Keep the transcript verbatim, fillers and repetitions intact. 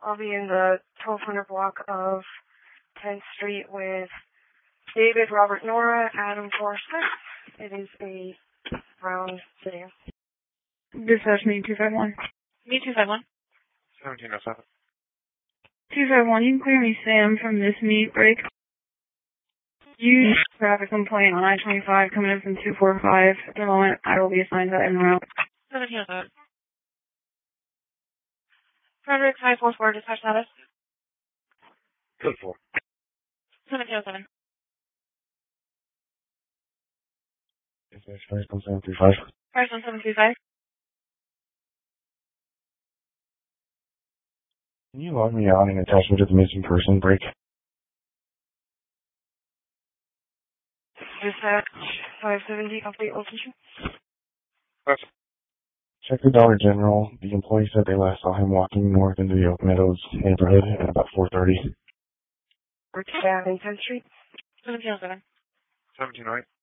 I'll be in the twelve hundred block of tenth Street with David, Robert, Nora, Adam, Forrest Smith. It is a round video. Dispatch me two five one. Me two five one. seventeen oh seven. two five one, you can clear me Sam from this meet break. You traffic complaint on I twenty-five coming in from two four five. At the moment, I will be assigned to that en route. seventeen oh seven. Frederick five four four, dispatch status. Good four. seventeen oh seven. Dispatch five one seven three five. five one seven three five. Can you log me on and attach me to the missing person break? Dispatch five seventy, complete location. Check the Dollar General. The employee said they last saw him walking north into the Oak Meadows neighborhood at about four thirty. We're down in tenth Street. seventeen oh seven. seventeen oh eight.